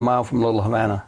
mile from Little Havana.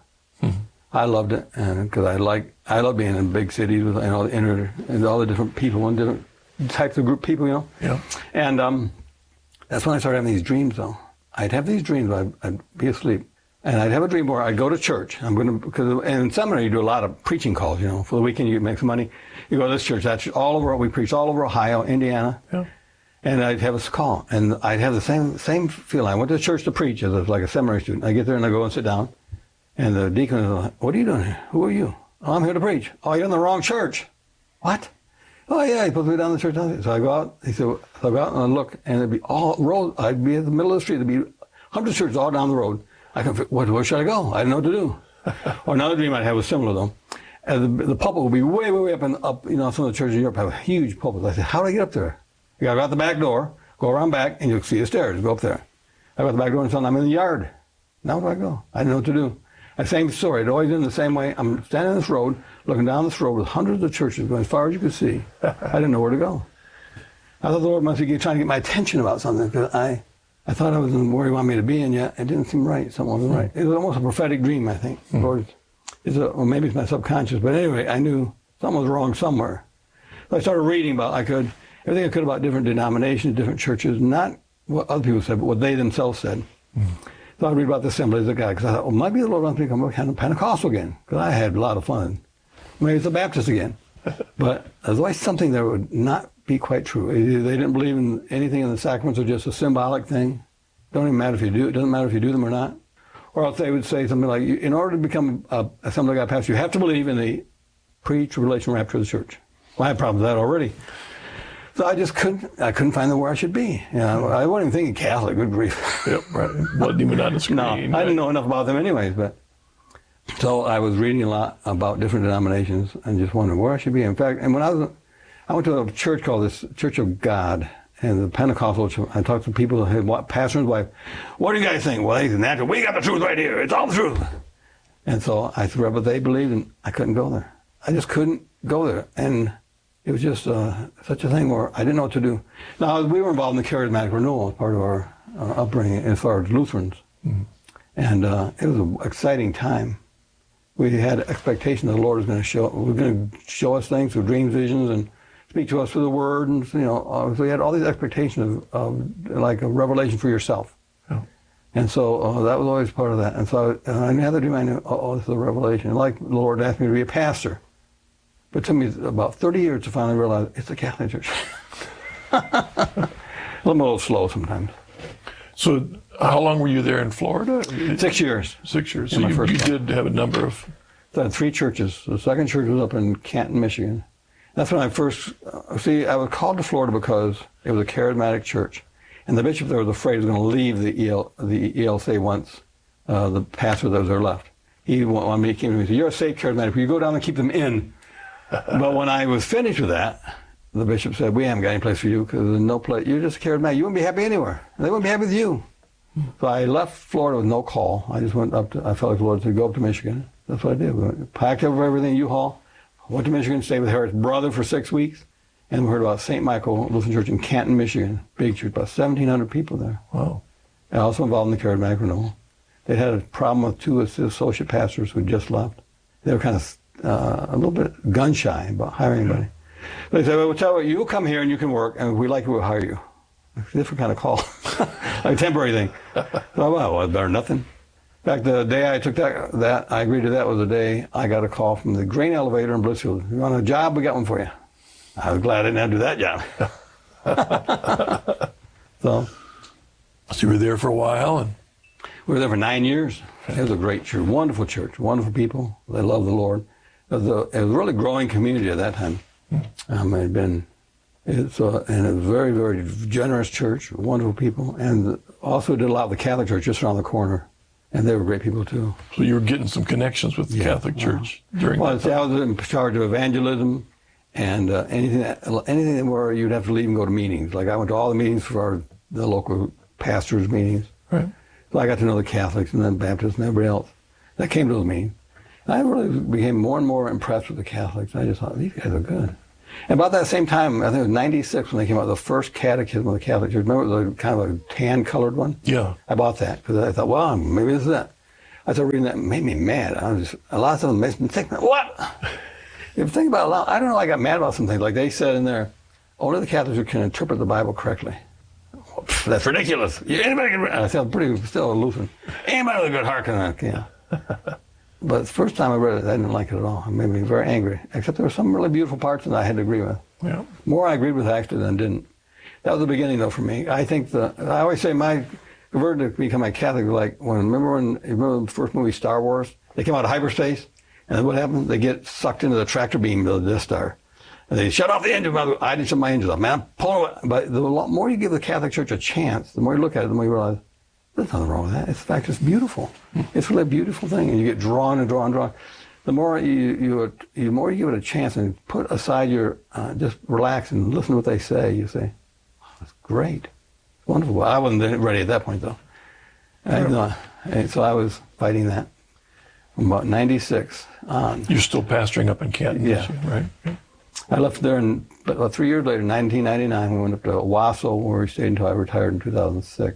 I loved it, and because I love being in big cities with all the different people and different types of group people, Yeah. And that's when I started having these dreams. Though I'd have these dreams, I'd be asleep, and I'd have a dream where I'd go to church. Because in seminary you do a lot of preaching calls. For the weekend you make some money. You go to this church. That's all over. We preach all over Ohio, Indiana. Yeah. And I'd have a call, and I'd have the same feeling. I went to church to preach as like a seminary student. I get there and I go and sit down. And the deacon is like, "What are you doing here? Who are you?" "Oh, I'm here to preach." "Oh, you're in the wrong church." "What?" "Oh, yeah, he put me down the church." So I go out. He said, so I go out and I look, and it'd be all road. I'd be in the middle of the street. There'd be hundreds of churches all down the road. Where should I go? I didn't know what to do. Or another dream I'd have was similar though. And the pulpit would be way, way, way up and up. Some of the churches in Europe have a huge pulpit. I said, "How do I get up there?" "You got to go out the back door, go around back, and you'll see the stairs. Go up there." I go out the back door and suddenly I'm in the yard. Now where do I go? I didn't know what to do. Same story. It always in the same way. I'm standing on this road, looking down this road with hundreds of churches going as far as you could see. I didn't know where to go. I thought the Lord must be trying to get my attention about something, because I thought I was in where He wanted me to be, and yet it didn't seem right. Something wasn't right. It was almost a prophetic dream, I think. Or maybe it's my subconscious, but anyway, I knew something was wrong somewhere. So I started reading about everything I could about different denominations, different churches, not what other people said, but what they themselves said. So I read about the Assemblies of God, because I thought, maybe the Lord wants me to become a kind of Pentecostal again, because I had a lot of fun. Maybe it's a Baptist again. But there's always something that would not be quite true. They didn't believe in anything in the sacraments, or just a symbolic thing. Don't even matter if you do it. Doesn't matter if you do them or not. Or else they would say something like, in order to become a Assembly of God pastor, you have to believe in the pre-tribulation rapture of the church. Well, I had problems with that already. So I just couldn't find where I should be. I wasn't even thinking Catholic, good grief. Yep, right. Wasn't even on the screen. No, I didn't know enough about them anyways. But so I was reading a lot about different denominations and just wondering where I should be. In fact, and when I went to a church called the Church of God, and the Pentecostal church, I talked to people, pastor and his wife, "What do you guys think?" "Well, they said, we got the truth right here. It's all the truth." And so I said, but they believed, and I couldn't go there. I just couldn't go there. And it was just such a thing where I didn't know what to do. Now, we were involved in the charismatic renewal as part of our upbringing as far as Lutherans. And it was an exciting time. We had expectation that the Lord was going to show us things through dreams, visions, and speak to us through the Word. And, so we had all these expectations of like a revelation for yourself. Yeah. And so that was always part of that. And so I had the dream, I knew, this is a revelation. Like the Lord asked me to be a pastor. But it took me about 30 years to finally realize it's a Catholic church. I'm a little slow sometimes. So how long were you there in Florida? 6 years. 6 years. So you did have a number of... So I had 3 churches. The second church was up in Canton, Michigan. That's when I first... I was called to Florida because it was a charismatic church. And the bishop there was afraid he was going to leave the ELC once the pastor that was there left. He wanted me to keep him. He said, "You're a safe charismatic. You go down and keep them in." But when I was finished with that, the bishop said, "We haven't got any place for you, because there's no place. You're just a charismatic. You wouldn't be happy anywhere. They wouldn't be happy with you." So I left Florida with no call. I just went up I felt like the Lord said, "Go up to Michigan." That's what I did. Packed up everything in U-Haul, went to Michigan, stayed with Harriet's brother for 6 weeks, and we heard about St. Michael Lutheran Church in Canton, Michigan. Big church, about 1,700 people there. Wow. I also involved in the charismatic renewal. They had a problem with 2 associate pastors who had just left. They were kind of a little bit gun-shy about hiring anybody. But they said, "Well, we'll tell you, you'll come here and you can work, and if we like you, we'll hire you." It's a different kind of call, like a temporary thing. So, well, it's better than nothing. In fact, the day I took that, I agreed to that was the day I got a call from the grain elevator in Blissfield. "You want a job? We got one for you." I was glad I didn't have to do that job. So you were there for a while, and we were there for 9 years. It was a great church, wonderful people. They loved the Lord. It was a really growing community at that time. And it was a very, very generous church, wonderful people, and also did a lot of the Catholic Church just around the corner, and they were great people too. So you were getting some connections with the Catholic Church during that time? I was in charge of evangelism and anything where you'd have to leave and go to meetings. Like I went to all the meetings for the local pastors' meetings. Right. So I got to know the Catholics and then Baptists and everybody else that came to those meetings. I really became more and more impressed with the Catholics. I just thought, these guys are good. And about that same time, I think it was 96 when they came out with the first catechism of the Catholic Church. Remember the kind of a tan-colored one? Yeah. I bought that because I thought, well, maybe this is that. I started reading that, it made me mad. A lot of stuff makes me think, what? If you think about it a lot, I don't know, I got mad about some things. Like they said in there, only the Catholics who can interpret the Bible correctly. That's ridiculous. Anybody can. I sound still a Lutheran. Anybody with a good heart can. Yeah. But the first time I read it, I didn't like it at all. It made me very angry. Except there were some really beautiful parts that I had to agree with. Yeah. More I agreed with actually than didn't. That was the beginning though for me. I think I always say my conversion to become a Catholic was like remember the first movie Star Wars? They came out of hyperspace, and then what happened? They get sucked into the tractor beam of the Death Star. And they shut off the engine. I didn't shut my engines off. Man, I'm pulling away. But the more you give the Catholic Church a chance, the more you look at it, the more you realize there's nothing wrong with that. In fact, it's beautiful. It's really a beautiful thing, and you get drawn and drawn and drawn. The more you give it a chance and put aside your just relax and listen to what they say, you say, oh, that's great, it's wonderful. I wasn't ready at that point though. And so I was fighting that from about '96 on. You're still pastoring up in Canton, yeah, right? I left there, and about 3 years later, 1999, we went up to Owasso, where we stayed until I retired in 2006,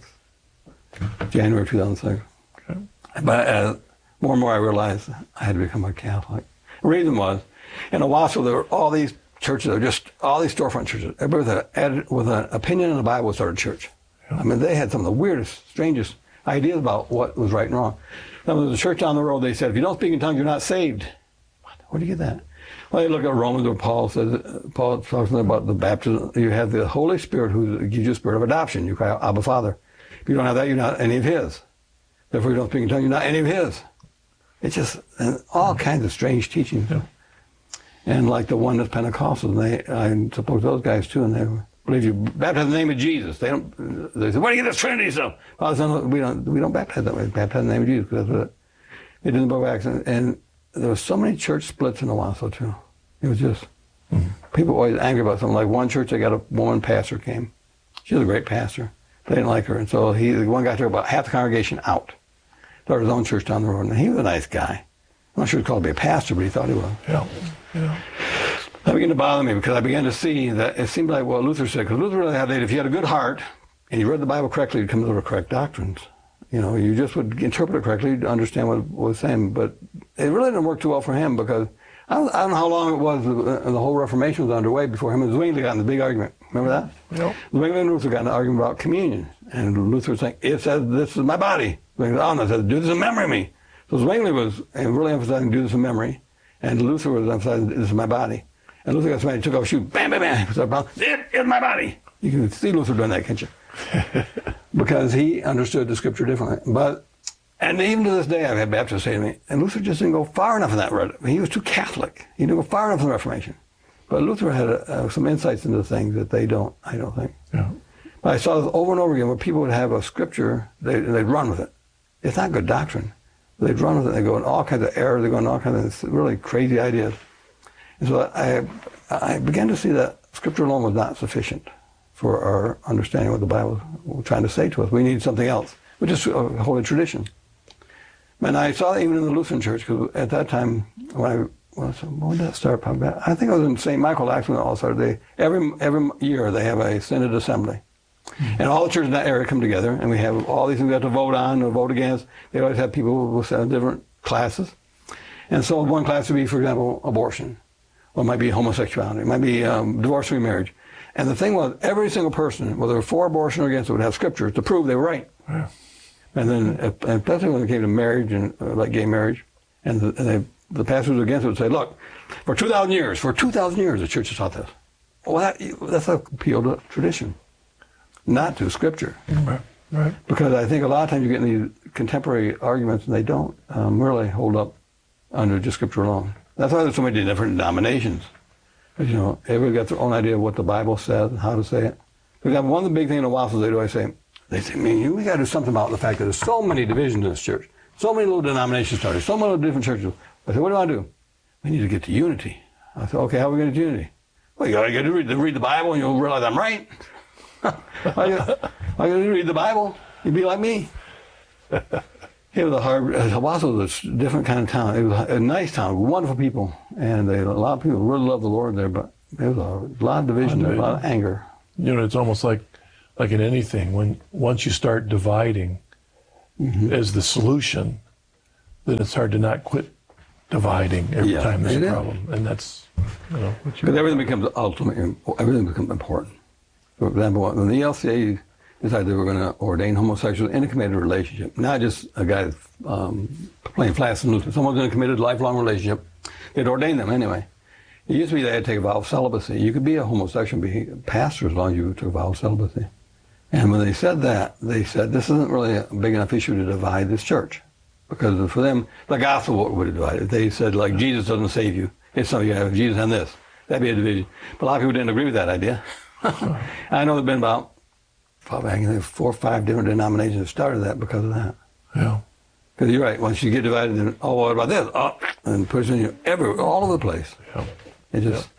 January 2006. Okay. But more and more I realized I had to become a Catholic. The reason was, in Owasso, there were all these churches, just all these storefront churches. Everybody with an opinion in the Bible started a church. Yeah. I mean, they had some of the weirdest, strangest ideas about what was right and wrong. Now, there was a church down the road, they said, if you don't speak in tongues, you're not saved. Where do you get that? Well, you look at Romans where Paul talks about the baptism. You have the Holy Spirit who gives you a spirit of adoption. You cry out, Abba, Father. If you don't have that, you're not any of His. Therefore, you don't speak in tongues, you're not any of His. It's just all kinds of strange teachings. Yeah. And like the Oneness Pentecostals, I suppose those guys too, and they believe you baptize in the name of Jesus. They say, where do you get this Trinity stuff? Father, Son, we don't baptize that way. We baptize in the name of Jesus, because that's what they did in the book of Acts. And there were so many church splits in Owasso too. It was just, people were always angry about something. Like one church, they got a woman pastor came. She was a great pastor. They didn't like her. And so the one guy took about half the congregation out. Started his own church down the road. And he was a nice guy. I'm not sure he was called to be a pastor, but he thought he was. Yeah. Yeah. That began to bother me because I began to see that it seemed like what Luther said. Because Luther really had that if you had a good heart and you read the Bible correctly, you'd come to the correct doctrines. You know, you just would interpret it correctly, you'd understand what it was saying. But it really didn't work too well for him because I don't know how long it was the whole Reformation was underway before him and Zwingli got in the big argument. Remember that? Yep. Zwingli and Luther got in an argument about communion. And Luther was saying, it says this is my body. Zwingli, oh no, it says do this in memory of me. So Zwingli was really emphasizing do this in memory. And Luther was emphasizing this is my body. And Luther got somebody, took off his shoe, bam, bam, bam. It is my body. You can see Luther doing that, can't you? Because he understood the scripture differently. And even to this day, I've had Baptists say to me, and Luther just didn't go far enough in that. He was too Catholic. He didn't go far enough in the Reformation. But Luther had some insights into things that they don't, I don't think. Yeah. But I saw this over and over again where people would have a scripture, they'd run with it. It's not good doctrine. They'd run with it, they go in all kinds of errors, they go in all kinds of really crazy ideas. And so I began to see that scripture alone was not sufficient for our understanding what the Bible was trying to say to us. We need something else, which is a holy tradition. And I saw that even in the Lutheran Church, because at that time, when did that start? I think it was in St. Michael, actually, when it all started. Every year they have a synod assembly. Mm-hmm. And all the churches in that area come together, and we have all these things we have to vote on or vote against. They always have people with different classes. And so one class would be, for example, abortion. Or it might be homosexuality. It might be divorce or remarriage. And the thing was, every single person, whether for abortion or against it, would have scriptures to prove they were right. Yeah. And then, especially when it came to marriage and like gay marriage, and the pastors against it would say, look, for 2,000 years, the church has taught this. Well, that's an appeal to tradition, not to scripture. Right. Right. Because I think a lot of times you get in these contemporary arguments and they don't really hold up under just scripture alone. That's why there's so many different denominations. Because, you know, everybody got their own idea of what the Bible says and how to say it. For example, one of the big things in the Wassels they say, man, we got to do something about the fact that there's so many divisions in this church, so many little denominations started, so many different churches. I said, what do I do? We need to get to unity. I said, okay, how are we going to get to unity? Well, you got to get to read the Bible and you'll realize I'm right. I got to read the Bible. You'd be like me. It was Wasso was a different kind of town. It was a nice town, wonderful people, and a lot of people really loved the Lord there. But there was a lot of division, a lot of anger. You know, it's almost like in anything, once you start dividing as the solution, then it's hard to not quit dividing every time there's a problem. And that's, what you... Because everything becomes everything becomes important. For example, when the ELCA decided they were going to ordain homosexuals in a committed relationship, not just a guy playing fast and loose, someone in a committed lifelong relationship, they'd ordain them anyway. It used to be they had to take a vow of celibacy. You could be a homosexual and be a pastor as long as you took a vow of celibacy. And when they said that, they said, this isn't really a big enough issue to divide this church. Because for them, the gospel would have divided. They said, like, Jesus doesn't save you. It's something you have Jesus and this. That'd be a division. But a lot of people didn't agree with that idea. I know there have been about probably 4 or 5 different denominations that started that because of that. Yeah. Because you're right. Once you get divided, then, oh, what about this? Oh, and pushing you all over the place. Yeah. It's just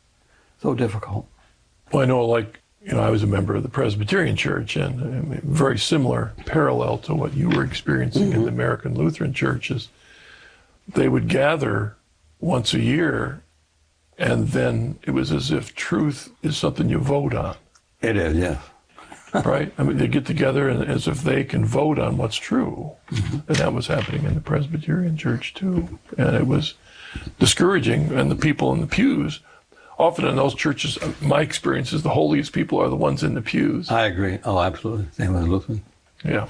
so difficult. Well, I know, like, I was a member of the Presbyterian Church, and very similar parallel to what you were experiencing in the American Lutheran churches. They would gather once a year, and then it was as if truth is something you vote on. It is, yes. Right? I mean, they get together and as if they can vote on what's true. And that was happening in the Presbyterian Church, too. And it was discouraging, and the people in the pews, often in those churches, my experience is the holiest people are the ones in the pews. I agree. Oh, absolutely. Same with Lutheran. Yeah.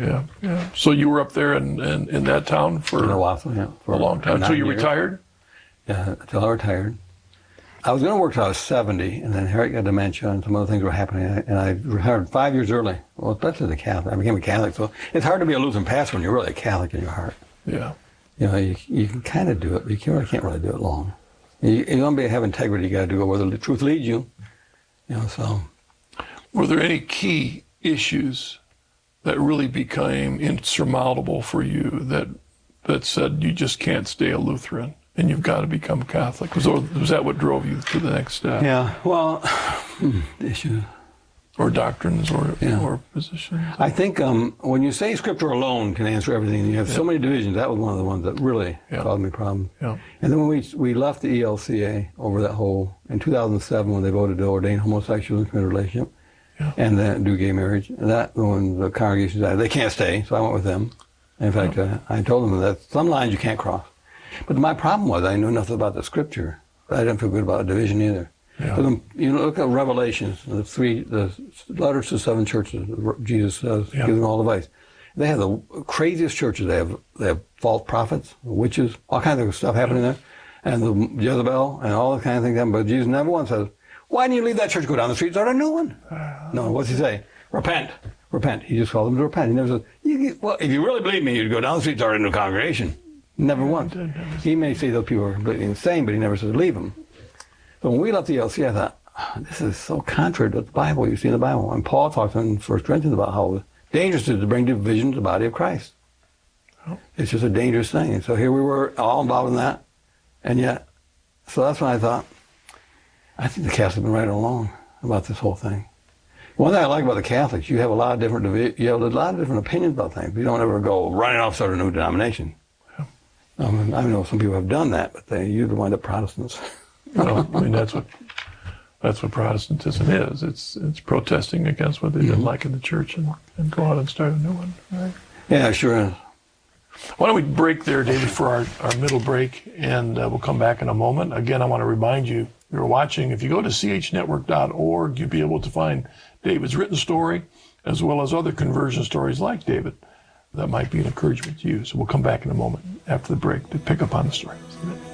So you were up there in that town for a while, for a long time. Until you retired? Yeah, until I retired. I was going to work till I was 70, and then Harriet got dementia, and some other things were happening, and I retired 5 years early. Well, especially as a Catholic. I became a Catholic, so it's hard to be a Lutheran pastor when you're really a Catholic in your heart. Yeah. You can kind of do it, but you can't really do it long. You want to have integrity. You got to go where the truth leads you. So. Were there any key issues that really became insurmountable for you that said you just can't stay a Lutheran and you've got to become Catholic? Was that what drove you to the next step? Yeah. Well, issues. Or doctrines or positions? I think when you say Scripture alone can answer everything, you have so many divisions. That was one of the ones that really caused me problems. Yeah. And then when we left the ELCA over that whole, in 2007 when they voted to ordain homosexuals in a committed relationship and then do gay marriage, that when the congregation decided they can't stay, so I went with them. In fact, I told them that some lines you can't cross. But my problem was I knew nothing about the Scripture. I didn't feel good about a division either. Yeah. But look at Revelations, the letters to 7 churches. Jesus says, gives them all advice. They have the craziest churches. They have false prophets, witches, all kinds of stuff happening there, and the Jezebel and all the kind of things. But Jesus never once says, "Why didn't you leave that church, go down the street, start a new one?" No, what's he say? Repent. He just called them to repent. He never says, "Well, if you really believe me, you'd go down the street, start a new congregation." Never once. He may say those people are completely insane, but he never says leave them. So when we left the ELCA, I thought, this is so contrary to the Bible. You see in the Bible. And Paul talks in 1 Corinthians about how dangerous it is to bring division to the body of Christ. Oh. It's just a dangerous thing. And so here we were all involved in that. And yet, so that's when I thought, I think the Catholics have been right along about this whole thing. One thing I like about the Catholics, you have a lot of different opinions about things. You don't ever go running off start a new denomination. Yeah. I know some people have done that, but they usually wind up Protestants. Well, I mean, that's what Protestantism is. It's protesting against what they didn't like in the church and go out and start a new one, right? Yeah, sure is. Why don't we break there, David, for our middle break, and we'll come back in a moment. Again, I want to remind you, you're watching, if you go to chnetwork.org, you'll be able to find David's written story, as well as other conversion stories like David that might be an encouragement to you. So we'll come back in a moment after the break to pick up on the story.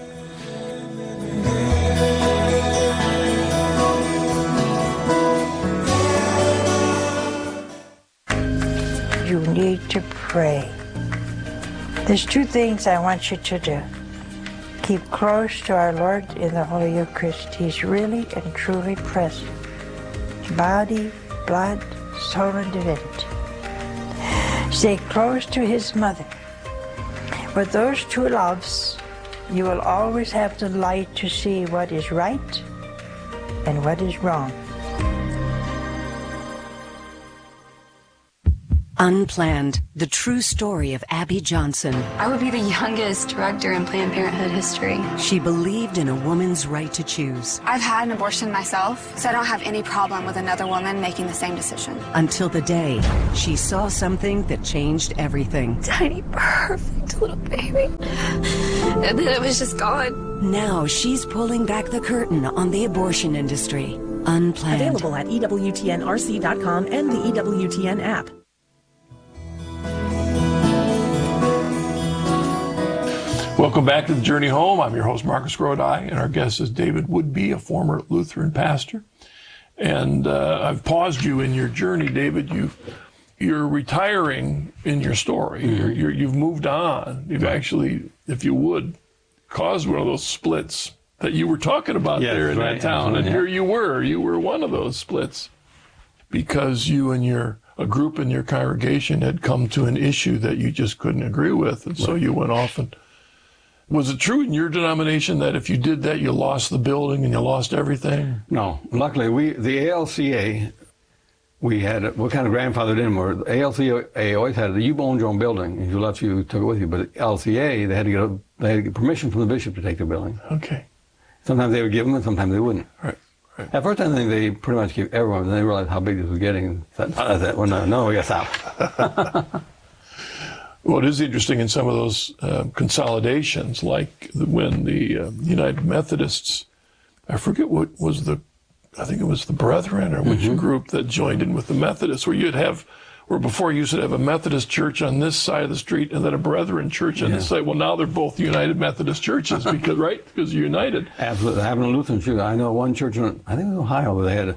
You need to pray. There's 2 things I want you to do. Keep close to our Lord in the Holy Eucharist. He's really and truly present. Body, blood, soul, and divinity. Stay close to His mother. With those 2 loves, you will always have the light to see what is right and what is wrong. Unplanned, the true story of Abby Johnson. I would be the youngest director in Planned Parenthood history. She believed in a woman's right to choose. I've had an abortion myself, so I don't have any problem with another woman making the same decision. Until the day she saw something that changed everything. Tiny, perfect little baby. And then it was just gone. Now she's pulling back the curtain on the abortion industry. Unplanned. Available at EWTNRC.com and the EWTN app. Welcome back to The Journey Home. I'm your host, Marcus Grodi, and our guest is David Woodbey, a former Lutheran pastor. And I've paused you in your journey, David. You're retiring in your story. Mm-hmm. You've moved on. You've actually, if you would, caused one of those splits that you were talking about there in that town. And here you were one of those splits because you and a group in your congregation had come to an issue that you just couldn't agree with. And so you went off and... Was it true in your denomination that if you did that, you lost the building and you lost everything? No. Luckily, the ALCA, what kind of grandfathered in were, the ALCA always had you owned your own building. If you left, you took it with you. But LCA, they had to get permission from the bishop to take the building. Okay. Sometimes they would give them, and sometimes they wouldn't. Right. At first, I think they pretty much gave everyone, and they realized how big this was getting. And said, no, we got to stop. Well, it is interesting in some of those consolidations, like when the United Methodists, I forget what was I think it was the Brethren or which group that joined in with the Methodists, where before you used to have a Methodist church on this side of the street and then a Brethren church on this side. Well, now they're both United Methodist churches because you're united. Absolutely. I have a Lutheran church. I know one church in, I think it was Ohio, where they had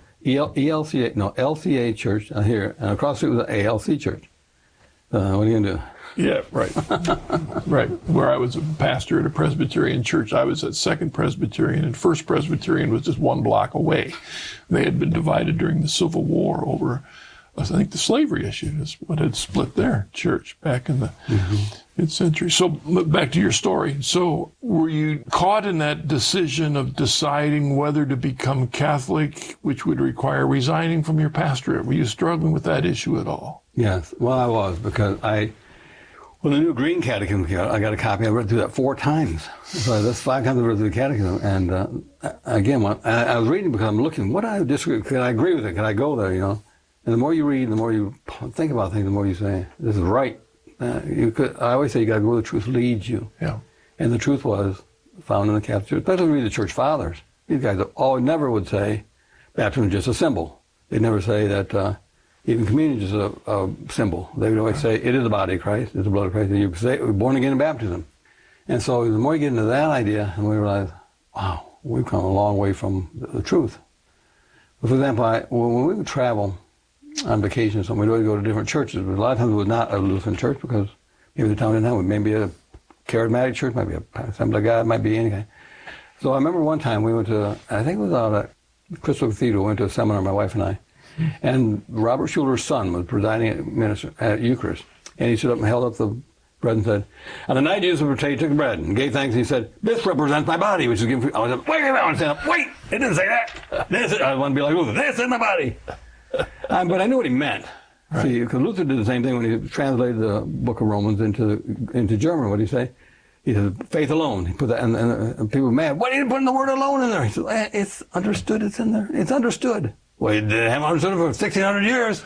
LCA church here, and across the street was an ALC church. What are you going to do? Yeah, right. Right. Where I was a pastor at a Presbyterian church, I was at Second Presbyterian, and First Presbyterian was just one block away. They had been divided during the Civil War over, I think, the slavery issue is what had split their church back in the mid-century. So back to your story. So were you caught in that decision of deciding whether to become Catholic, which would require resigning from your pastorate? Were you struggling with that issue at all? Yes. Well, I was, because when the New Green Catechism came out, I got a copy. I read through that 4 times. So that's 5 times I read through the Catechism. And again, I was reading because I'm looking, what do I disagree with? Can I agree with it? Can I go there, And the more you read, the more you think about things, the more you say, this is right. I always say you got to go where the truth leads you. Yeah. And the truth was found in the Catholic Church. Especially read the Church Fathers. These guys never would say baptism is just a symbol. They'd never say that even communion is a symbol. They would always say it is the body of Christ, it's the blood of Christ. And you say we're born again in baptism. And so the more you get into that idea, and we realize, wow, we've come a long way from the truth. For example, when we would travel on vacation or something, we'd always go to different churches. But a lot of times it was not a Lutheran church because maybe the town didn't have it. Maybe a charismatic church, maybe a Assembly of God, might be any kind. So I remember one time we went to, I think it was out at Crystal Cathedral, went to a seminar, my wife and I. And Robert Schuller's son was presiding minister at Eucharist. And he stood up and held up the bread and said, on the night Jesus was betrayed, he took the bread and gave thanks, and he said, this represents my body, which is given for... I was like, wait a minute, wait, it didn't say that. I want to be like Luther, this is my body. But I knew what he meant. Right. See, because Luther did the same thing when he translated the book of Romans into German. What did he say? He said, faith alone. He put that, and people were mad. Why didn't you put the word alone in there? He said, it's understood, it's in there. It's understood. Well, they haven't understood it for 1,600 years.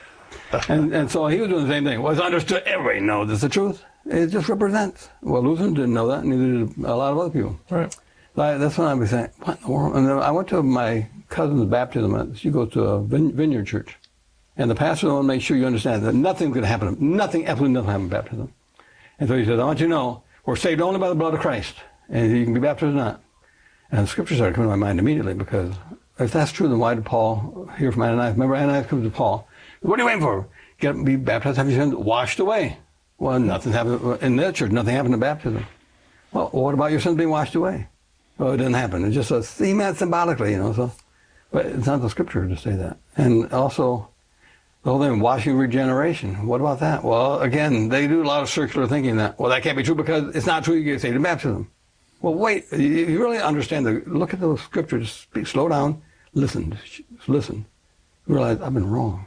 and so he was doing the same thing. Well, it's understood. Everybody knows it's the truth. It just represents. Well, Lutherans didn't know that, neither did a lot of other people. Right. That's when I was saying, what in the world? And then I went to my cousin's baptism. She goes to a vineyard church. And the pastor wanted to make sure you understand that nothing's going to happen. Nothing, absolutely nothing happened in baptism. And so he said, I want you to know, we're saved only by the blood of Christ. And you can be baptized or not. And the scripture started coming to my mind immediately, because if that's true, then why did Paul hear from Ananias? Remember, Ananias comes to Paul. What are you waiting for? Get up and be baptized, have your sins washed away. Well, nothing happened in that church. Nothing happened in baptism. Well, what about your sins being washed away? Well, it didn't happen. It's just a theme symbolically, So, but it's not the scripture to say that. And also, the whole thing of washing regeneration. What about that? Well, again, they do a lot of circular thinking that, well, that can't be true because it's not true you get saved in baptism. Well, wait, you really understand look at the scripture, just slow down, listen. Realize I've been wrong.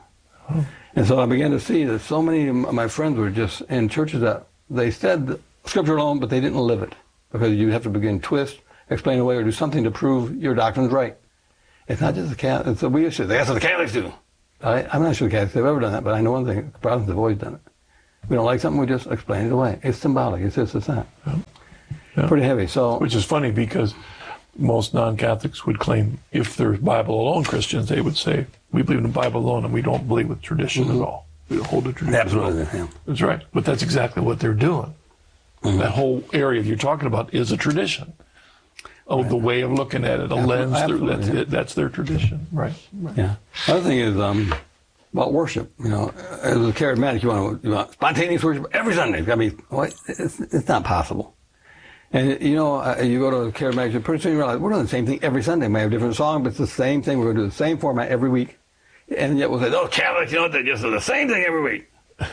And so I began to see that so many of my friends were just in churches that they said Scripture alone, but they didn't live it, because you have to begin twist, explain away, or do something to prove your doctrine's right. It's not just the Catholics. We used to say, that's what the Catholics do. I'm not sure the Catholics have ever done that, but I know one thing, the Protestants have always done it. We don't like something, we just explain it away. It's symbolic, it's this, it's that. Yeah. Pretty heavy. So, which is funny, because most non-Catholics would claim, if they're Bible alone Christians, they would say, we believe in the Bible alone and we don't believe with tradition at all. We don't hold the tradition. Absolutely. Yeah. That's right. But that's exactly what they're doing. That whole area you're talking about is a tradition. The way of looking at it, a lens. That's their tradition. Right. Yeah. Other thing is about worship. As a charismatic, you want spontaneous worship every Sunday. I mean, it's not possible. And you go to a charismatic, pretty soon you realize we're doing the same thing every Sunday. We may have different songs, but it's the same thing. We're going to do the same format every week. And yet we'll say, those Catholics, they just do the same thing every week.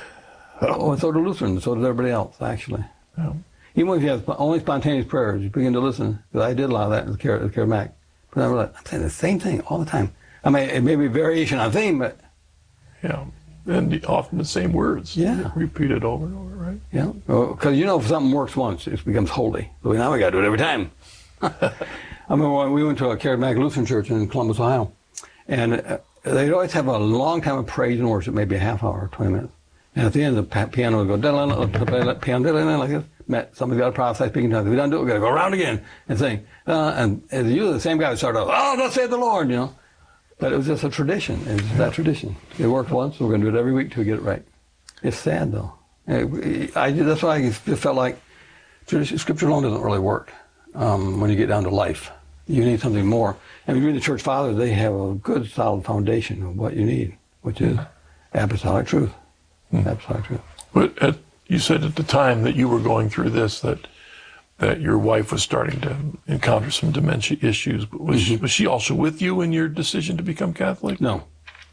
And so do Lutherans, so does everybody else, actually. Yeah. Even if you have only spontaneous prayers, you begin to listen, because I did a lot of that as a charismatic. But I realized, I'm saying the same thing all the time. I mean, it may be variation on theme, but... Yeah, and often the same words. Yeah. Repeated over and over, right? Yeah, because if something works once, it becomes holy. So now we got to do it every time. I remember when we went to a charismatic Lutheran church in Columbus, Ohio, and they'd always have a long time of praise and worship, maybe a half hour, 20 minutes. And at the end, the piano would go, piano, like this. Somebody's got to prophesy, speaking tongues. If we don't do it, we've got to go around again and sing. And it's usually the same guy would start off, thus saith the Lord, But it was just a tradition. It was that tradition. It worked once, so we're going to do it every week till we get it right. It's sad, though. That's why I felt like Scripture alone doesn't really work when you get down to life. You need something more. And if you read the Church Fathers, they have a good, solid foundation of what you need, which is apostolic truth. Apostolic truth. But you said at the time that you were going through this that your wife was starting to encounter some dementia issues. But was she also with you in your decision to become Catholic? No.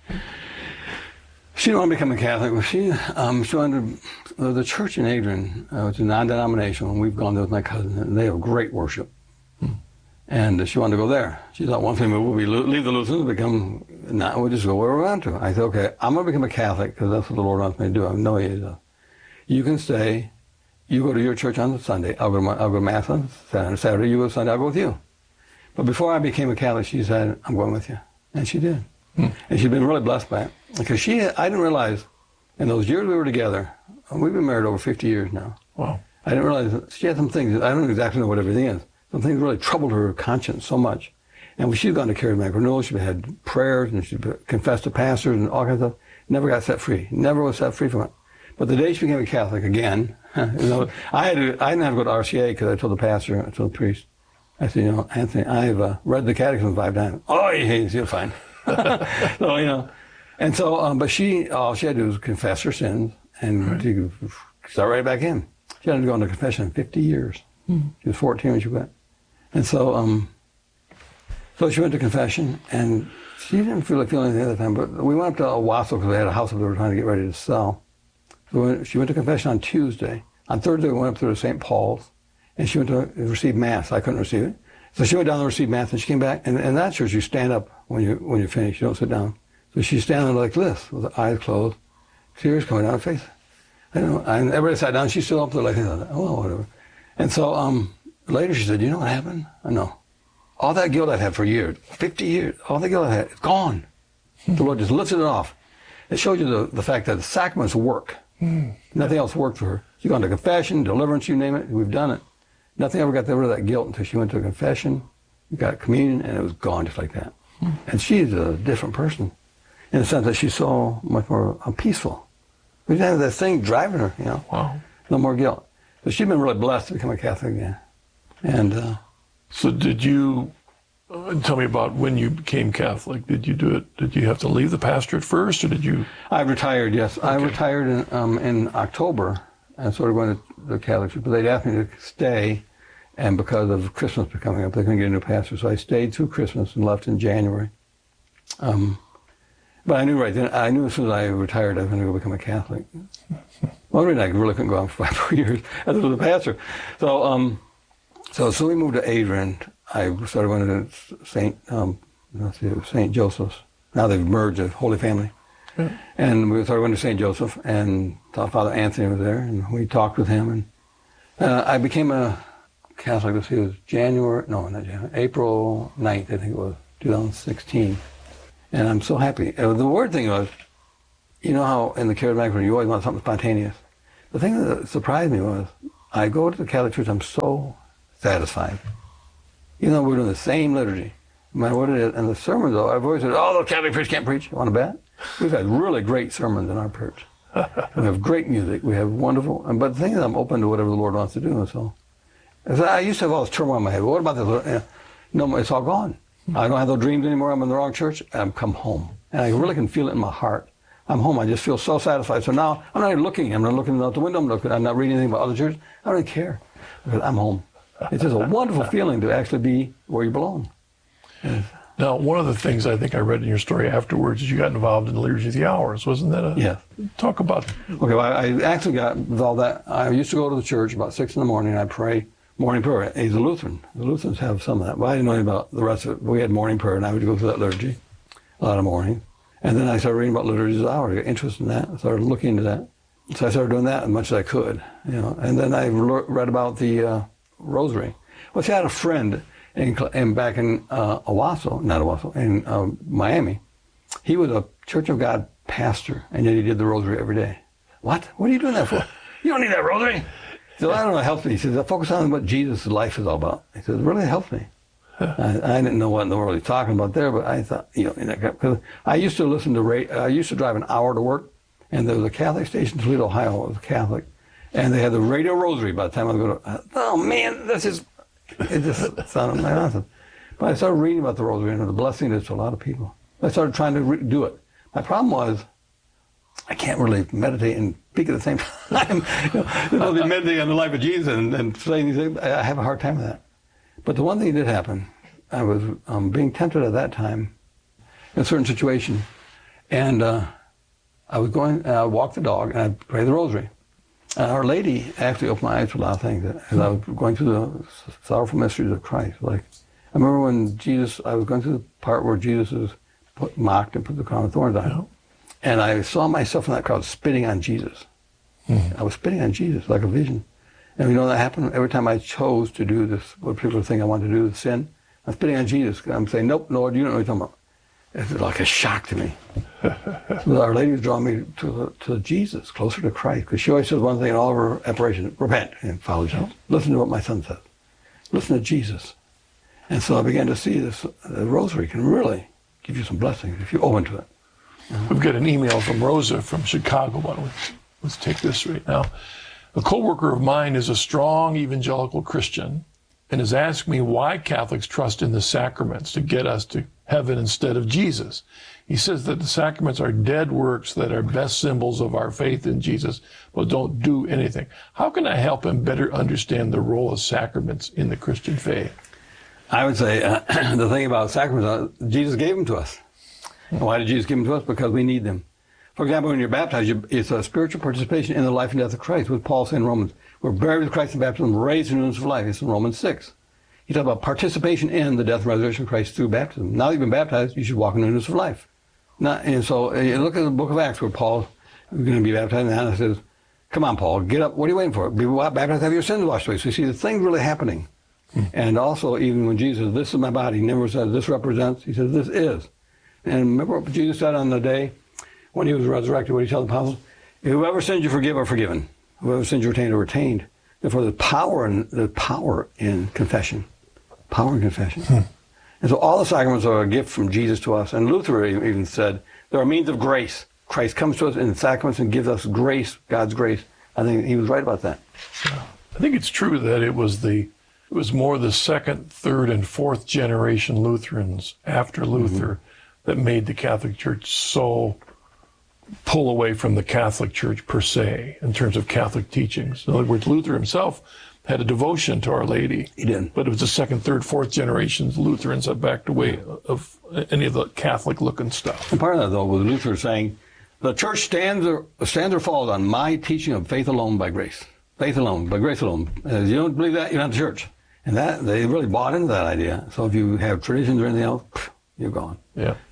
She didn't want to become a Catholic. She wanted the church in Adrian, which is non-denominational, and we've gone there with my cousin, and they have great worship. And she wanted to go there. She thought one thing would be leave the Lutherans, we'll just go where we want to. I said, okay, I'm going to become a Catholic because that's what the Lord wants me to do. I know He is. You can stay. You go to your church on Sunday. I'll go to Mass on Saturday. You go to Sunday. I'll go with you. But before I became a Catholic, she said, I'm going with you. And she did. And she's been really blessed by it. Because I didn't realize, in those years we were together, we've been married over 50 years now. Wow. I didn't realize that she had some things, I don't exactly know what everything is. Some things really troubled her conscience so much. And when she'd gone to charismatic renewal, she had prayers and she confessed to pastors and all kinds of stuff. Never got set free. Never was set free from it. But the day she became a Catholic again, I didn't have to go to RCA because I told the pastor, I told the priest, I said, Anthony, I've read the Catechism 5 times. Oh, he hates you, fine. So, and so, but all she had to do was confess her sins and she could start right back in. She hadn't gone to confession in 50 years. She was 14 when she went. And so, so she went to confession, and she didn't feel anything at the time, but we went up to Owasso because they had a house that they were trying to get ready to sell. So she went to confession on Tuesday. On Thursday, we went up to St. Paul's, and she went to receive Mass. I couldn't receive it. So she went down to receive Mass, and she came back, and in that church, you stand up when you finish. You don't sit down. So she's standing like this, with her eyes closed, tears coming down her face. And everybody sat down. She's still up there like, oh, whatever. And so later she said, you know what happened? I know. All that guilt I've had for years, 50 years, all that guilt I've had, it's gone. The Lord just lifted it off. It shows you the fact that the sacraments work. Nothing else worked for her. She's gone to confession, deliverance, you name it. We've done it. Nothing ever got rid of that guilt until she went to confession, got communion, and it was gone just like that. And she's a different person in the sense that she's so much more peaceful. We didn't have that thing driving her, Wow. No more guilt. So she's been really blessed to become a Catholic again. And so did you, tell me about when you became Catholic. Did you do it, did you have to leave the pastorate first, or did you? I retired, yes. Okay. I retired in October and started going to the Catholic church, but they'd asked me to stay, and because of Christmas coming up, they couldn't get a new pastor, so I stayed through Christmas and left in January. But I knew right then, I knew as soon as I retired, I was going to go become a Catholic. Well, I really couldn't go on for 5 years as a pastor. So we moved to Adrian. I started going to St. Joseph's. Now they've merged, the Holy Family. And we started going to St. Joseph, and Father Anthony was there, and we talked with him. And I became a Catholic. Let's see, it was April 9th, I think it was, 2016. And I'm so happy. The weird thing was, you know how in the charismatic you always want something spontaneous. The thing that surprised me was, I go to the Catholic Church, I'm so satisfied. Even though we're doing the same liturgy, no matter what it is, and the sermons, though, I've always said, oh, the Catholic priests can't preach. You want to bet? We've had really great sermons in our church. We have great music. We have wonderful, but the thing is, I'm open to whatever the Lord wants to do. So, I used to have all this turmoil in my head. What about this? No, it's all gone. I don't have those dreams anymore. I'm in the wrong church. I've come home. And I really can feel it in my heart. I'm home. I just feel so satisfied. So now I'm not even looking. I'm not looking out the window. I'm not reading anything about other churches. I don't really care because I'm home. It's just a wonderful feeling to actually be where you belong. Yes. Now, one of the things I think I read in your story afterwards is you got involved in the Liturgy of the Hours. Wasn't that Yes. Talk about it. Okay, well, I actually got involved that. I used to go to the church about 6 in the morning, and I'd pray morning prayer. He's a Lutheran. The Lutherans have some of that. But I didn't know anything about the rest of it. But we had morning prayer, and I would go through that liturgy a lot of morning. And then I started reading about Liturgy of the Hours. I got interested in that. I started looking into that. So I started doing that as much as I could, And then I read about the Rosary. Well, see, I had a friend back in in Miami. He was a Church of God pastor, and yet he did the Rosary every day. What? What are you doing that for? You don't need that Rosary. So I don't know, it helps me. He says, I focus on what Jesus' life is all about. He says, it really helps me. I didn't know what in the world he's talking about there, but I thought, because I used to listen to I used to drive an hour to work, and there was a Catholic station in Toledo, Ohio. It was Catholic, and they had the Radio Rosary. By the time I go to, oh man, it just sounded like awesome. But I started reading about the Rosary and the blessing it is to a lot of people. I started trying to do it. My problem was, I can't really meditate and speak at the same time. Meditating on the life of Jesus and saying these things, I have a hard time with that. But the one thing that did happen, I was being tempted at that time in a certain situation, and I walked the dog, and I prayed the Rosary. And Our Lady actually opened my eyes to a lot of things as I was going through the sorrowful mysteries of Christ. Like, I remember when I was going through the part where Jesus is mocked and put the crown of thorns on him. And I saw myself in that crowd spitting on Jesus. Mm-hmm. I was spitting on Jesus like a vision. And you know that happened? Every time I chose to do this particular thing I wanted to do, the sin, I'm spitting on Jesus. I'm saying, nope, Lord, you don't know what you're talking about. It's like a shock to me. So Our Lady was drawing me to Jesus, closer to Christ. Because she always says one thing in all of her apparitions, repent and follow Jesus. Listen to what my son says. Listen to Jesus. And so I began to see this, the Rosary can really give you some blessings if you're open to it. We've got an email from Rosa from Chicago. Why don't let's take this right now. A coworker of mine is a strong evangelical Christian and has asked me why Catholics trust in the sacraments to get us to heaven instead of Jesus. He says that the sacraments are dead works that are best symbols of our faith in Jesus, but don't do anything. How can I help him better understand the role of sacraments in the Christian faith? I would say the thing about sacraments, Jesus gave them to us. And why did Jesus give them to us? Because we need them. For example, when you're baptized, it's a spiritual participation in the life and death of Christ. What Paul said in Romans, we're buried with Christ in baptism, raised in newness of life. It's in Romans 6. He talks about participation in the death and resurrection of Christ through baptism. Now that you've been baptized, you should walk in newness of life. And so you look at the book of Acts where Paul is going to be baptized, and Anna says, come on, Paul, get up. What are you waiting for? Be baptized, have your sins washed away. So you see the thing really happening. And also, even when Jesus says, this is my body, he never says, this represents. He says, this is. And remember what Jesus said on the day when he was resurrected, what he told the apostles? Whoever sins you forgive are forgiven. Whoever sins you retain are retained. Therefore, the power in confession. Power in confession. And so all the sacraments are a gift from Jesus to us. And Luther even said, there are means of grace. Christ comes to us in the sacraments and gives us grace, God's grace. I think he was right about that. I think it's true that it was more the second, third, and fourth generation Lutherans after Luther that made the Catholic Church so pull away from the Catholic Church per se in terms of Catholic teachings. In other words, Luther himself had a devotion to Our Lady. He did. But it was the second, third, fourth generations Lutherans that backed away of any of the Catholic-looking stuff. And part of that, though, was Luther saying, the church stands or falls on my teaching of faith alone by grace. Faith alone, by grace alone. If you don't believe that, you're not the church. And that they really bought into that idea. So if you have traditions or anything else, you're gone. Yeah.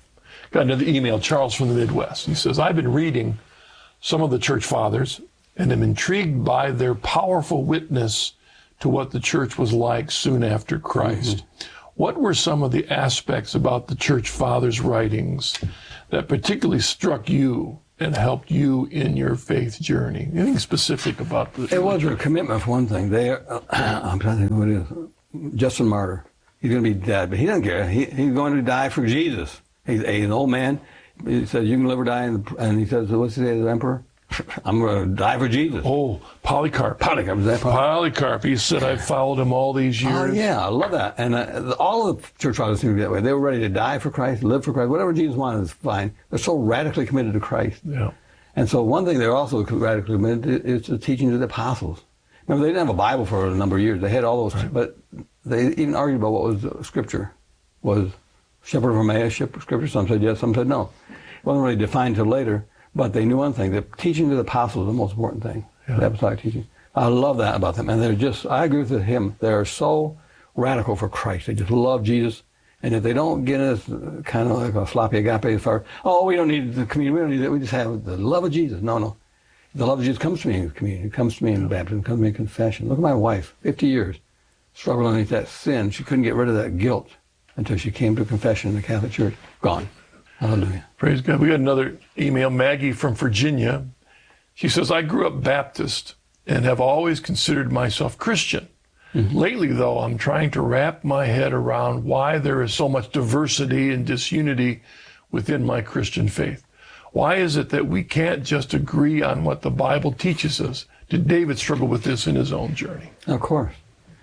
Got another email, Charles from the Midwest. He says, I've been reading some of the church fathers and am intrigued by their powerful witness to what the church was like soon after Christ. Mm-hmm. What were some of the aspects about the church fathers' writings that particularly struck you and helped you in your faith journey? Anything specific about the It was their commitment, for one thing. I'm trying to think who it is. Justin Martyr. He's going to be dead, but he doesn't care. He's going to die for Jesus. He's an old man. He says, you can live or die. And he says, what's he say to the emperor? I'm going to die for Jesus. Oh, Polycarp. Polycarp, is that Polycarp. He said, I've followed him all these years. Oh, yeah, I love that. And all of the church fathers seem to be that way. They were ready to die for Christ, live for Christ. Whatever Jesus wanted is fine. They're so radically committed to Christ. Yeah. And so one thing they're also radically committed to is the teachings of the apostles. Remember, they didn't have a Bible for a number of years. They had all those, right. But they even argued about what was Scripture. Was Shepherd of Emmaus Scripture? Some said yes, some said no. It wasn't really defined until later. But they knew one thing, the teaching of the apostles is the most important thing, the apostolic teaching. I love that about them. And I agree with him, they're so radical for Christ. They just love Jesus. And if they don't get us kind of like a sloppy agape as far, we don't need the communion, we don't need that, we just have the love of Jesus. No. The love of Jesus comes to me in communion, it comes to me in baptism, it comes to me in confession. Look at my wife, 50 years, struggling with that sin. She couldn't get rid of that guilt until she came to confession in the Catholic Church. Gone. Hallelujah. Praise God. We got another email, Maggie from Virginia. She says, I grew up Baptist and have always considered myself Christian. Mm-hmm. Lately, though, I'm trying to wrap my head around why there is so much diversity and disunity within my Christian faith. Why is it that we can't just agree on what the Bible teaches us? Did David struggle with this in his own journey? Of course.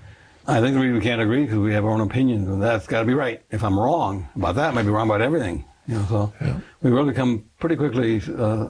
I think the reason we can't agree because we have our own opinions, and that's got to be right. If I'm wrong about that, I might be wrong about everything. We really become pretty quickly,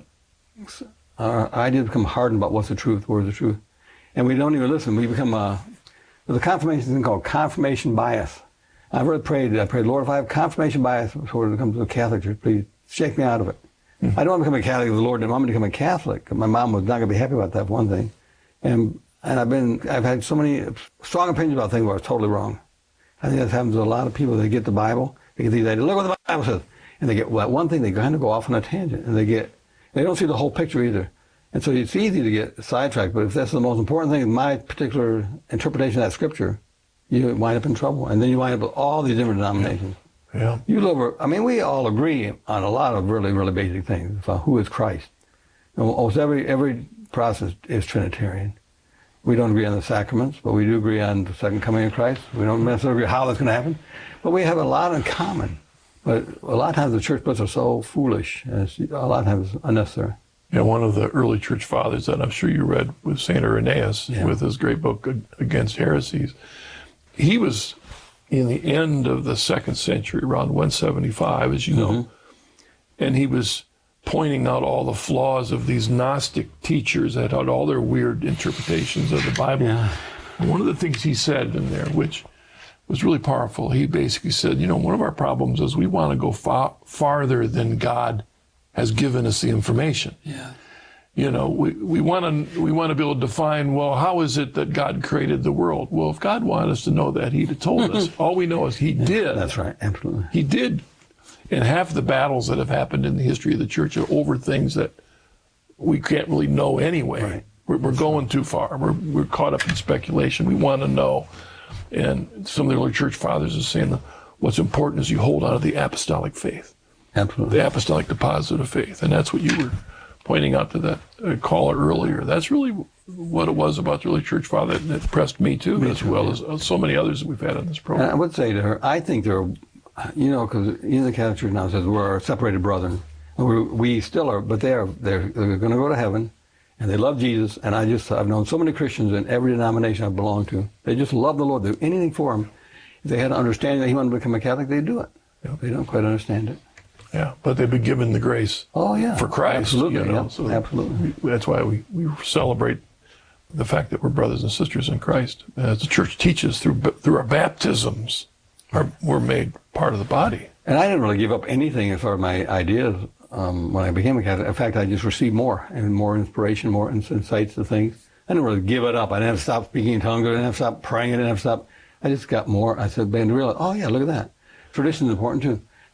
our ideas become hardened about what's the truth, where's the truth. And we don't even listen. We become, there's a confirmation thing called confirmation bias. I prayed, Lord, if I have confirmation bias when it comes to the Catholic Church, please shake me out of it. Mm-hmm. I don't want to become a Catholic with the Lord, and I'm going to become a Catholic. My mom was not going to be happy about that, for one thing. And I've had so many strong opinions about things where I was totally wrong. I think that happens to a lot of people. They get the Bible, they get these ideas, look what the Bible says. And they get that one thing, they kind of go off on a tangent, and they don't see the whole picture either. And so it's easy to get sidetracked, but if that's the most important thing, my particular interpretation of that scripture, you wind up in trouble. And then you wind up with all these different denominations. Yeah. We all agree on a lot of really, really basic things about who is Christ. And almost every process is Trinitarian. We don't agree on the sacraments, but we do agree on the second coming of Christ. We don't necessarily agree how that's going to happen, but we have a lot in common. But a lot of times the church books are so foolish, and a lot of times unnecessary. Yeah, one of the early church fathers that I'm sure you read was St. Irenaeus with his great book Against Heresies. He was in the end of the 2nd century, around 175, as you know, and he was pointing out all the flaws of these Gnostic teachers that had all their weird interpretations of the Bible. Yeah. And one of the things he said in there, which was really powerful, he basically said, one of our problems is we want to go farther than God has given us the information. Yeah. We want to be able to define, well, how is it that God created the world? Well, if God wanted us to know that, he'd have told us. All we know is he did. That's right, absolutely. He did. And half the battles that have happened in the history of the church are over things that we can't really know anyway. Right. We're going too far. We're caught up in speculation. We want to know. And some of the early church fathers are saying what's important is you hold on to the apostolic faith. Absolutely. The apostolic deposit of faith. And that's what you were pointing out to that caller earlier. That's really what it was about the early church father that impressed me too, well as so many others that we've had on this program. And I would say to her, I think there are, because the Catholic Church now says we're separated brethren. We still are, but they're going to go to heaven. And they love Jesus, and I've known so many Christians in every denomination I've belonged to. They just love the Lord. They do anything for him. If they had an understanding that he wanted to become a Catholic, they'd do it. Yep. They don't quite understand it. Yeah, but they've been given the grace for Christ. Absolutely, So absolutely. That's why we celebrate the fact that we're brothers and sisters in Christ. As the church teaches, through our baptisms, we're made part of the body. And I didn't really give up anything as far as my ideas. When I became a Catholic, in fact, I just received more and more inspiration, more insights to things. I didn't really give it up. I didn't have to stop speaking in tongues. I didn't have to stop praying. I didn't have to stop. I just got more. I said, man, realize, oh yeah, look at that. Tradition is important too.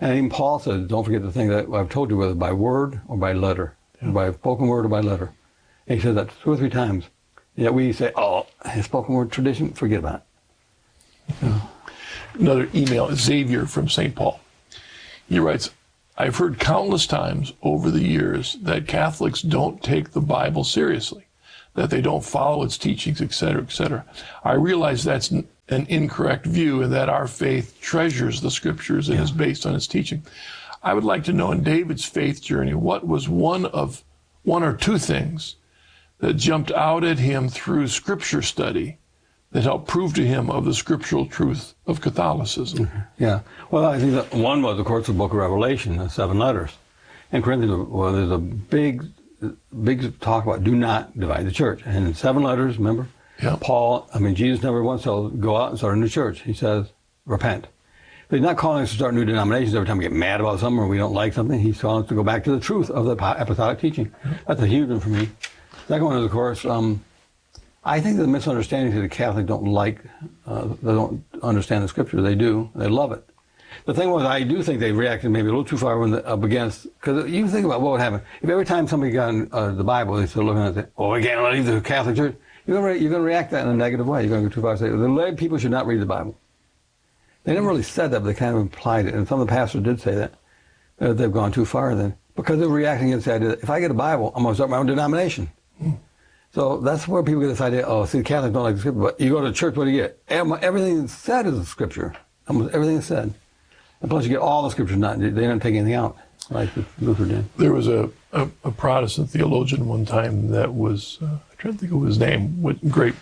And even Paul says, don't forget the thing that I've told you, whether by word or by letter, by spoken word or by letter. And he said that 2 or 3 times. Yet we say, oh, his spoken word tradition, forget about it. So. Another email, Xavier from St. Paul. He writes, I've heard countless times over the years that Catholics don't take the Bible seriously, that they don't follow its teachings, etc., etc. I realize that's an incorrect view and that our faith treasures the Scriptures and is based on its teaching. I would like to know, in David's faith journey, what was one or two things that jumped out at him through Scripture study that helped prove to him of the scriptural truth of Catholicism? Yeah. Well, I think that one was, of course, the book of Revelation, the 7 letters. In Corinthians, well, there's a big talk about do not divide the church. And in 7 letters, remember? Yeah. Jesus never once said, go out and start a new church. He says, repent. But he's not calling us to start new denominations every time we get mad about something or we don't like something. He's calling us to go back to the truth of the apostolic teaching. That's a huge one for me. Second one is, of course, I think the misunderstanding is the Catholics don't they don't understand the Scripture. They do. They love it. The thing was, I do think they reacted maybe a little too far when up against, because you think about what would happen. If every time somebody got in the Bible, they started looking at it, we can't leave the Catholic Church, you're going to react that in a negative way. You're going to go too far and say, the lay people should not read the Bible. They never really said that, but they kind of implied it. And some of the pastors did say that. They've gone too far then. Because they're reacting against the idea that if I get a Bible, I'm going to start my own denomination. So that's where people get this idea, the Catholics don't like the Scripture, but you go to church, what do you get? Everything that's said is the Scripture. Almost everything is said. And plus you get all the Scriptures, they don't take anything out, like Luther did. There was a Protestant theologian one time that was, I'm trying to think of his name, great,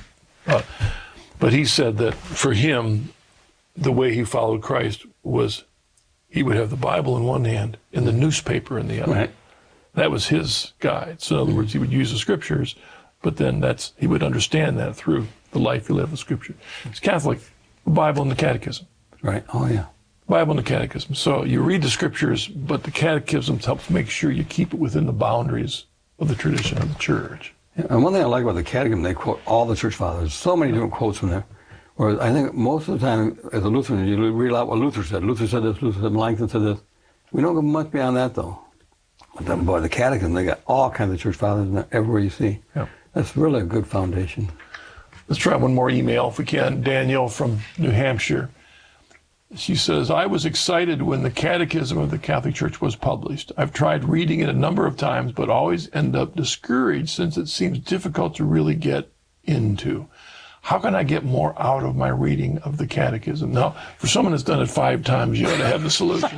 but he said that for him, the way he followed Christ was he would have the Bible in one hand and the newspaper in the other. Right. That was his guide. So in other words, he would use the Scriptures, but then he would understand that through the life he lived with Scripture. It's Catholic, the Bible and the Catechism. Right. Oh, yeah. Bible and the Catechism. So you read the Scriptures, but the Catechism helps make sure you keep it within the boundaries of the tradition of the Church. Yeah, and one thing I like about the Catechism, they quote all the Church Fathers. So many different quotes from there. Whereas I think most of the time, as a Lutheran, you read out what Luther said. Luther said this, Luther said, Melanchthon said this. We don't go much beyond that, though. But then, boy, the Catechism, they got all kinds of Church Fathers in there, everywhere you see. Yeah. That's really a good foundation. Let's try one more email if we can. Danielle from New Hampshire. She says, I was excited when the Catechism of the Catholic Church was published. I've tried reading it a number of times, but always end up discouraged since it seems difficult to really get into. How can I get more out of my reading of the Catechism? Now, for someone that's done it 5 times, you ought to have the solution.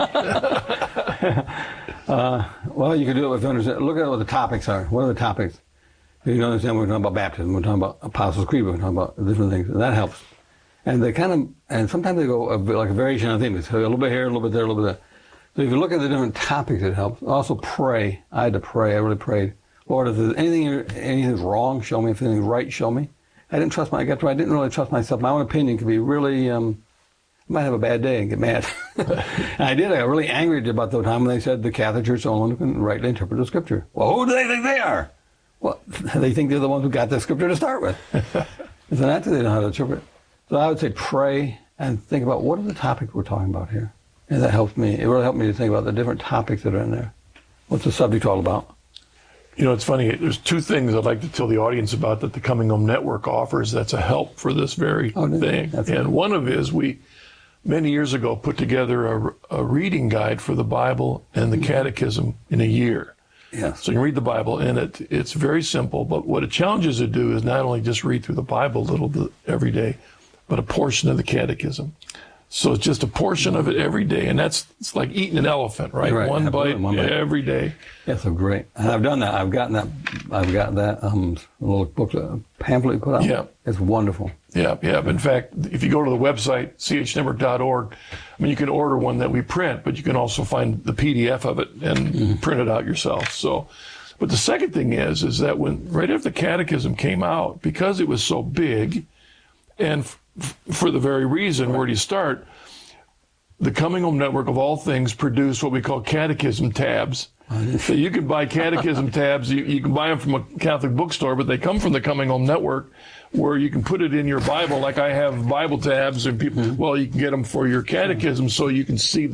Well, you can do it with understanding. Look at what the topics are. What are the topics? You don't understand, we're talking about baptism, we're talking about Apostles' Creed, we're talking about different things, and that helps. And they and sometimes they go like a variation on theme. It's a little bit here, a little bit there, a little bit there. So if you look at the different topics, it helps. Also pray. I had to pray. I really prayed. Lord, if there's anything's wrong, show me. If anything's right, show me. I didn't really trust myself. My own opinion could be really, I might have a bad day and get mad. And I did. I got really angry about the time when they said the Catholic Church only can rightly interpret the Scripture. Well, who do they think they are? Well, they think they're the ones who got the Scripture to start with. It's an answer they know how to interpret. So I would say pray and think about what are the topics we're talking about here. And that helps me. It really helped me to think about the different topics that are in there. What's the subject all about? You know, it's funny. There's 2 things I'd like to tell the audience about that the Coming Home Network offers that's a help for this very thing. And one of is we, many years ago, put together a reading guide for the Bible and the Catechism in a year. Yes. So you can read the Bible, and it's very simple. But what it challenges you to do is not only just read through the Bible a little bit every day, but a portion of the Catechism. So it's just a portion of it every day, and it's like eating an elephant, right? One bite every day. Yeah, so great. And I've done that. I've got that little book, pamphlet put out. Yeah. It's wonderful. Yeah. In fact, if you go to the website, chnetwork.org, you can order one that we print, but you can also find the PDF of it and print it out yourself. So, but the second thing is that right after the Catechism came out, because it was so big, and for the very reason, where do you start? The Coming Home Network, of all things, produced what we call catechism tabs. So you can buy catechism tabs. You can buy them from a Catholic bookstore, but they come from the Coming Home Network, where you can put it in your Bible. Like I have Bible tabs, and people, well, you can get them for your catechism, so you can see the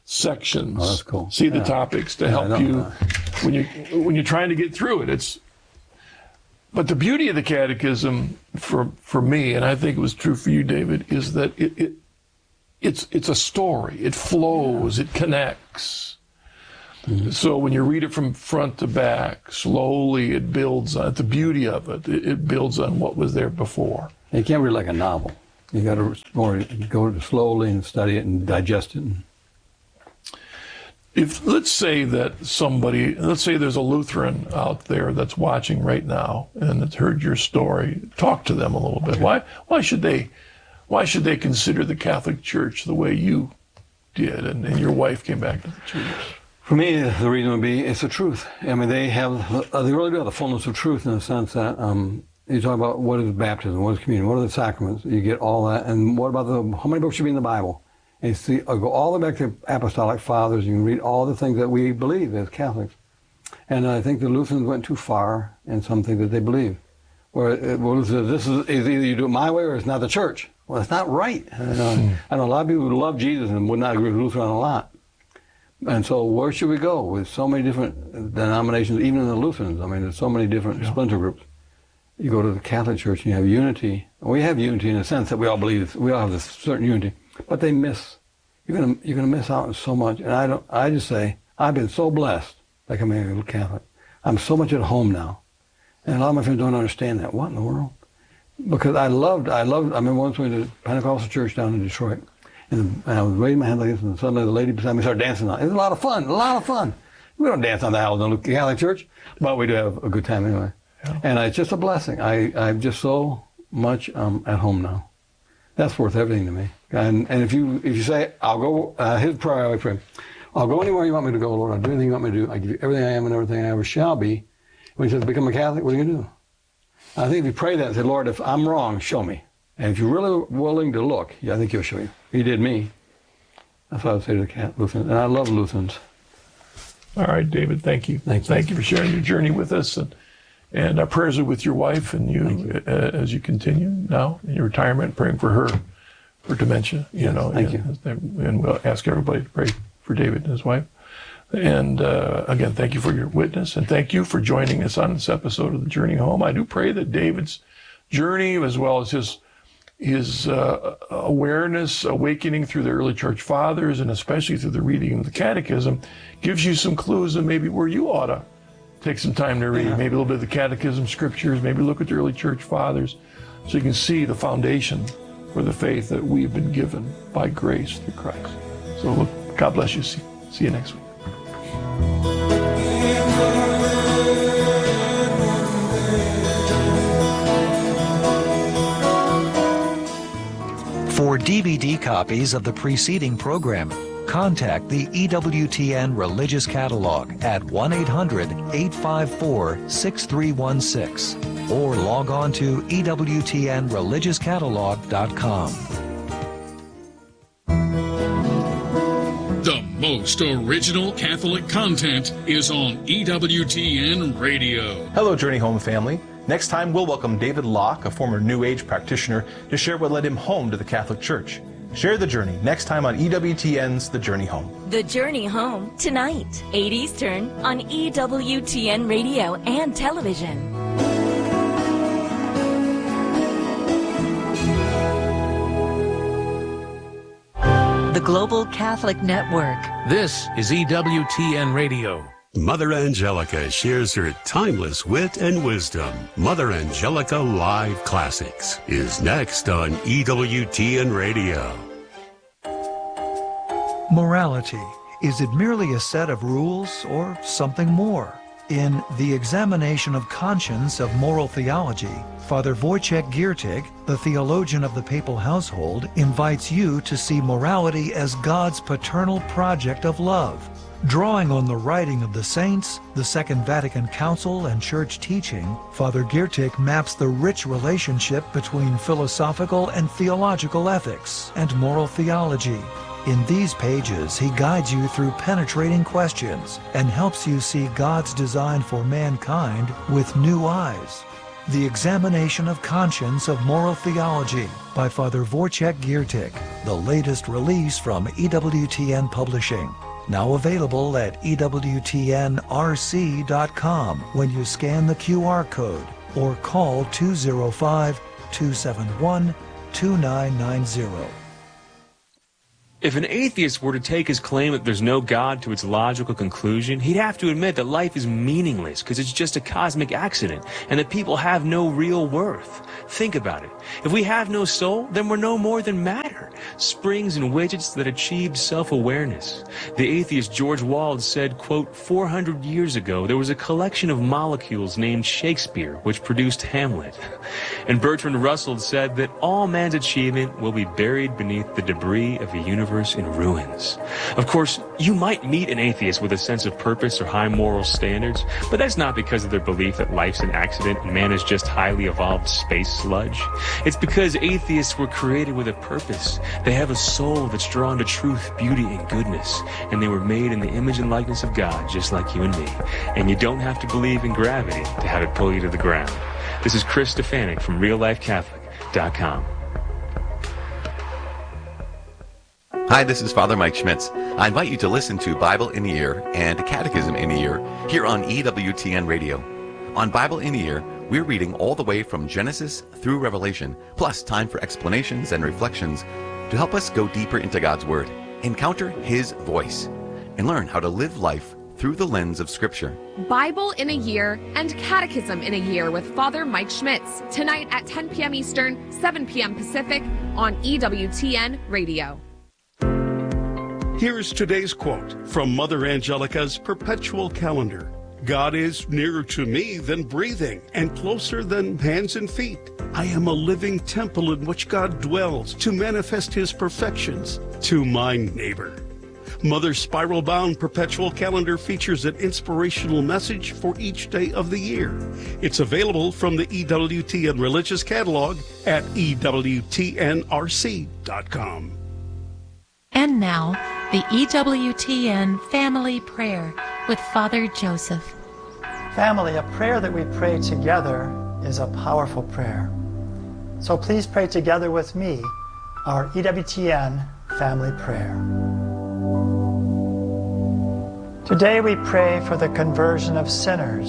sections. Oh, that's cool. See the topics to help you when you're trying to get through it. But the beauty of the catechism for me, and I think it was true for you, David, is that it's a story. It flows. It connects. Mm-hmm. So when you read it from front to back, slowly it builds on the beauty of it. It builds on what was there before. You can't read like a novel. You got to go slowly and study it and digest it. If let's say there's a Lutheran out there that's watching right now and that's heard your story, talk to them a little bit. Okay. Why should they consider the Catholic Church the way you did and your wife came back to the church? For me, the reason would be it's the truth. I mean, they really do have the fullness of truth in the sense that you talk about what is baptism, what is communion, what are the sacraments. You get all that, and what about how many books should be in the Bible? And you see, go all the way back to apostolic fathers. You can read all the things that we believe as Catholics. And I think the Lutherans went too far in some things that they believe. Where this is either you do it my way or it's not the church. Well, it's not right. I know a lot of people who love Jesus and would not agree with Luther on a lot. And so where should we go with so many different denominations, even in the Lutherans? I mean, there's so many different splinter groups. You go to the Catholic Church and you have unity. We have unity in the sense that we all believe, we all have this certain unity. But they miss. You're gonna miss out on so much. And I just say, I've been so blessed, like I'm a Catholic. I'm so much at home now. And a lot of my friends don't understand that. What in the world? Because I remember once we went to the Pentecostal church down in Detroit. And I was waving my hand like this, and suddenly the lady beside me started dancing on it. It was a lot of fun. We don't dance on the aisles in the Catholic Church, but we do have a good time anyway. Yeah. And it's just a blessing. I'm just so much at home now. That's worth everything to me. And if you say, I'll go, here's the prayer I always pray. I'll go anywhere you want me to go, Lord. I'll do anything you want me to do. I give you everything I am and everything I ever shall be. When he says, become a Catholic, what are you going to do? I think if you pray that and say, Lord, if I'm wrong, show me. And if you're really willing to look, I think he'll show you. He did me. That's what I would say to the Lutherans. And I love Lutherans. All right, David, thank you. Thank you for sharing your journey with us. And our prayers are with your wife and you as you continue now in your retirement, praying for her, for dementia. Thank you. And we'll ask everybody to pray for David and his wife. And again, thank you for your witness. And thank you for joining us on this episode of The Journey Home. I do pray that David's journey, as well as his awareness, awakening through the early church fathers, and especially through the reading of the catechism, gives you some clues of maybe where you ought to take some time to read, maybe a little bit of the catechism scriptures, maybe look at the early church fathers, so you can see the foundation for the faith that we've been given by grace through Christ. So look, God bless you. See you next week. For DVD copies of the preceding programming, contact the EWTN Religious Catalog at 1-800-854-6316 or log on to EWTNReligiousCatalog.com. The most original Catholic content is on EWTN Radio. Hello, Journey Home family. Next time, we'll welcome David Locke, a former New Age practitioner, to share what led him home to the Catholic Church. Share the journey next time on EWTN's The Journey Home. The Journey Home, tonight, 8 Eastern, on EWTN Radio and television. The Global Catholic Network. This is EWTN Radio. Mother Angelica shares her timeless wit and wisdom. Mother Angelica Live Classics is next on EWTN Radio. Morality. Is it merely a set of rules or something more? In The Examination of Conscience of Moral Theology, Father Wojciech Giertych, the theologian of the papal household, invites you to see morality as God's paternal project of love. Drawing on the writing of the saints, the Second Vatican Council, and church teaching, Father Giertych maps the rich relationship between philosophical and theological ethics and moral theology. In these pages, he guides you through penetrating questions and helps you see God's design for mankind with new eyes. The Examination of Conscience of Moral Theology by Father Wojciech Giertych. the latest release from EWTN Publishing. Now available at EWTNRC.com when you scan the QR code or call 205-271-2990. If an atheist were to take his claim that there's no God to its logical conclusion, he'd have to admit that life is meaningless because it's just a cosmic accident and that people have no real worth. Think about it. If we have no soul, then we're no more than matter, springs and widgets that achieved self-awareness. The atheist George Wald said, quote, 400 years ago, there was a collection of molecules named Shakespeare, which produced Hamlet. And Bertrand Russell said that all man's achievement will be buried beneath the debris of a universe in ruins. Of course, you might meet an atheist with a sense of purpose or high moral standards, but that's not because of their belief that life's an accident and man is just highly evolved space sludge. It's because atheists were created with a purpose. They have a soul that's drawn to truth, beauty, and goodness, and they were made in the image and likeness of God, just like you and me. And you don't have to believe in gravity to have it pull you to the ground. This is Chris Stefanik from RealLifeCatholic.com. Hi, this is Father Mike Schmitz. I invite you to listen to Bible in a Year and Catechism in a Year here on EWTN Radio. On Bible in a Year, we're reading all the way from Genesis through Revelation, plus time for explanations and reflections to help us go deeper into God's Word, encounter His voice, and learn how to live life through the lens of Scripture. Bible in a Year and Catechism in a Year with Father Mike Schmitz, tonight at 10 p.m. Eastern, 7 p.m. Pacific on EWTN Radio. Here's today's quote from Mother Angelica's Perpetual Calendar. God is nearer to me than breathing and closer than hands and feet. I am a living temple in which God dwells to manifest His perfections to my neighbor. Mother's spiral-bound Perpetual Calendar features an inspirational message for each day of the year. It's available from the EWTN Religious Catalog at EWTNRC.com. And now, the EWTN Family Prayer with Father Joseph. Family, a prayer that we pray together is a powerful prayer. So please pray together with me our EWTN Family Prayer. Today we pray for the conversion of sinners.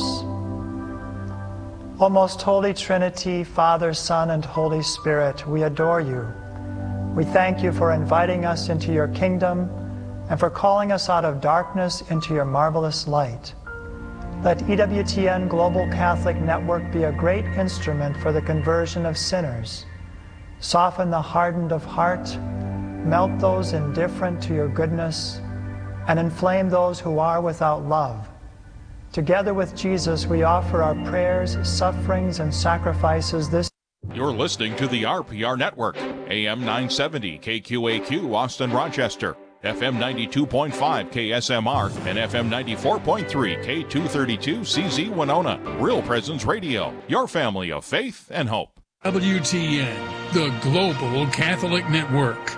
O most holy Trinity, Father, Son, and Holy Spirit, we adore you. We thank you for inviting us into your kingdom and for calling us out of darkness into your marvelous light. Let EWTN Global Catholic Network be a great instrument for the conversion of sinners. Soften the hardened of heart, melt those indifferent to your goodness, and inflame those who are without love. Together with Jesus, we offer our prayers, sufferings, and sacrifices this. You're listening to the RPR Network, AM 970 KQAQ Austin Rochester, FM 92.5 KSMR, and FM 94.3 K232 CZ Winona. Real Presence Radio, your family of faith and hope. WTN, the Global Catholic Network.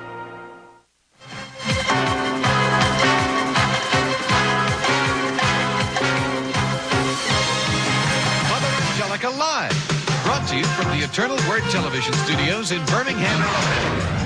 Mother Angelica Live. Brought to you from the Eternal Word Television Studios in Birmingham, Alabama.